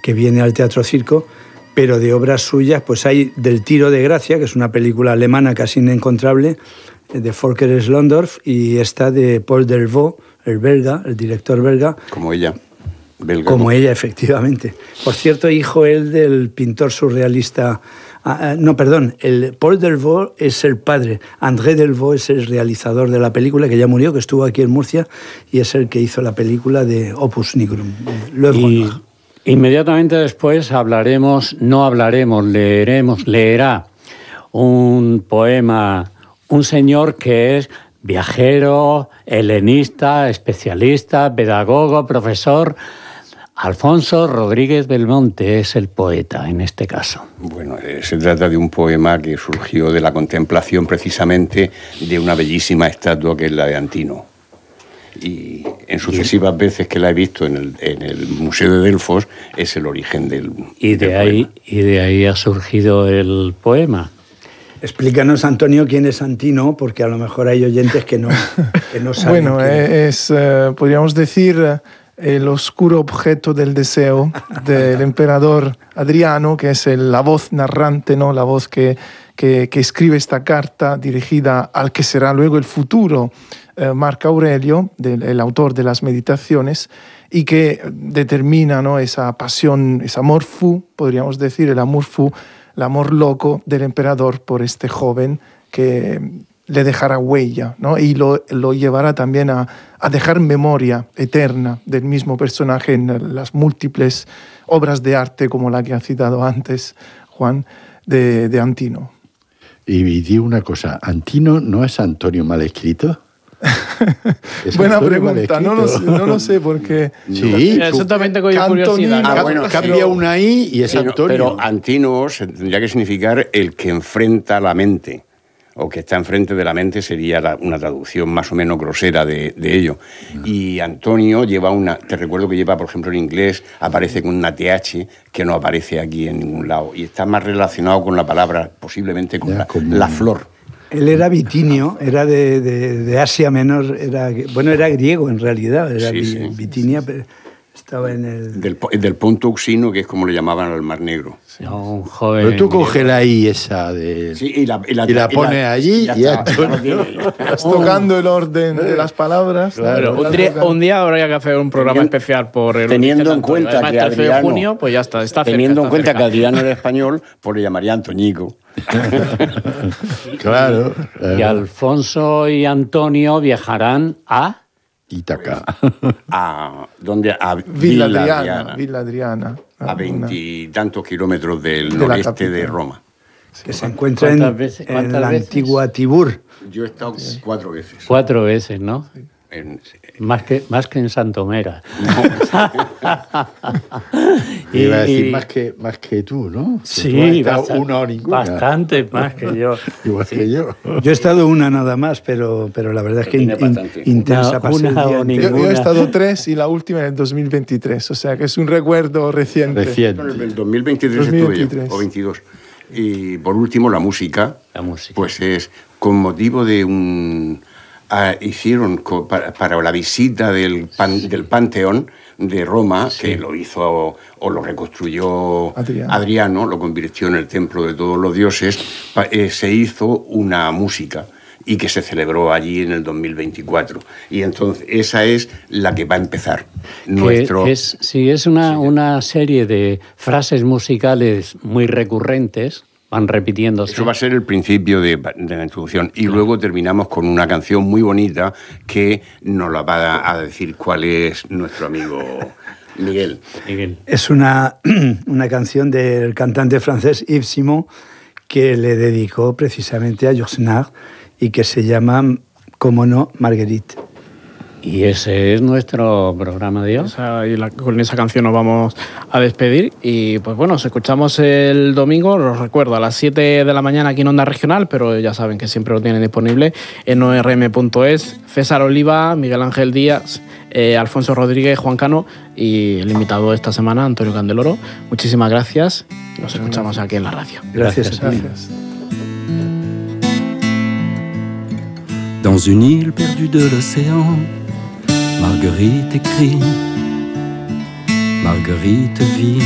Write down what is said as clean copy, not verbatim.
que viene al Teatro Circo, pero de obras suyas pues hay Del Tiro de Gracia, que es una película alemana casi inencontrable, de Volker Schlöndorff, y esta de Paul Delvaux, el belga, el director belga. Como ella, belga. Como ella, efectivamente. Por cierto, hijo él del pintor surrealista... el Paul Delvaux es el padre. André Delvaux es el realizador de la película, que ya murió, que estuvo aquí en Murcia, y es el que hizo la película de Opus Nigrum. Y inmediatamente después leerá un poema, un señor que es viajero, helenista, especialista, pedagogo, profesor. Alfonso Rodríguez Belmonte es el poeta en este caso. Bueno, se trata de un poema que surgió de la contemplación precisamente de una bellísima estatua que es la de Antino. Y en sucesivas veces que la he visto en el Museo de Delfos es el origen del poema. Y de ahí ha surgido el poema. Explícanos, Antonio, quién es Antino, porque a lo mejor hay oyentes que no saben. Bueno, es, podríamos decir, el oscuro objeto del deseo del emperador Adriano, que es la voz narrante, ¿no? La voz que escribe esta carta dirigida al que será luego el futuro Marco Aurelio, el autor de las Meditaciones, y que determina, ¿no?, esa pasión, ese amor fou, podríamos decir, el amor loco del emperador por este joven que le dejará huella, ¿no? Y lo llevará también a dejar memoria eterna del mismo personaje en las múltiples obras de arte, como la que ha citado antes Juan, de Antino. Y digo una cosa, ¿Antino no es Antonio mal escrito? Buena pregunta, no lo sé porque... Sí, exactamente, con curiosidad. Cambia una I y es Antonio. Pero Antino tendría que significar el que enfrenta la mente, o que está enfrente de la mente, sería una traducción más o menos grosera de ello. Y Antonio lleva te recuerdo que lleva, por ejemplo, en inglés, aparece con una TH que no aparece aquí en ningún lado. Y está más relacionado con la palabra, posiblemente con la flor. Él era vitinio, era de Asia Menor, era griego en realidad, era Bitinia, pero estaba en el... Del Ponto Uxino, que es como le llamaban al Mar Negro. Sí, un joven. Pero tú coges la I esa de... Sí, y la pones allí y ya estás tocando el orden de las palabras. Claro, un día habría que hacer un programa especial por el... Teniendo en cuenta que el 13 de junio, pues ya está teniendo en cuenta cerca. que Adriano era español, pues le llamaría Antoñico. Claro. Y Alfonso y Antonio viajarán a... Ítaca. ¿Dónde? A Villa Adriana. A 20 y tantos kilómetros del noreste de Roma. Que se encuentra en la antigua Tibur. Yo he estado 4 veces. 4 veces, ¿no? Sí. Más que en Santomera. Iba a decir más que tú, ¿no? Sí, una o ninguna. Bastante más que yo. Igual que yo. Yo he estado una nada más, pero la verdad es que intensa. Yo he estado 3 y la última en el 2023, o sea que es un recuerdo reciente. En el 2023 estuve yo, o 22. Y por último, la música. Pues es con motivo de hicieron para la visita del Panteón de Roma, sí, que lo hizo o lo reconstruyó Adriano, lo convirtió en el templo de todos los dioses, se hizo una música y que se celebró allí en el 2024. Y entonces esa es la que va a empezar. Es una serie de frases musicales muy recurrentes. Van repitiéndose. Eso va a ser el principio de la introducción. Y luego terminamos con una canción muy bonita que nos la va a decir cuál es nuestro amigo Miguel. Es una canción del cantante francés Yves Simon que le dedicó precisamente a Yourcenar y que se llama, como no, Marguerite. Y ese es nuestro programa de hoy. Con esa canción nos vamos a despedir y pues bueno, nos escuchamos el domingo, os recuerdo, a las 7 de la mañana aquí en Onda Regional, pero ya saben que siempre lo tienen disponible en orm.es. César Oliva, Miguel Ángel Díaz, Alfonso Rodríguez, Juan Cano y el invitado de esta semana, Antonio Candeloro. Muchísimas gracias. Nos escuchamos aquí en la radio. Gracias. Dans une île perdue de l'océan, Marguerite écrit, Marguerite vit